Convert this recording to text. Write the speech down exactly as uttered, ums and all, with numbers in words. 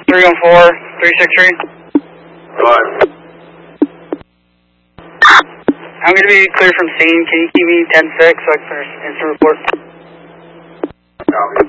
three one four, three six three. Go ahead. I'm going to be clear from scene. Can you keep me ten six so I can finish instant report? Copy.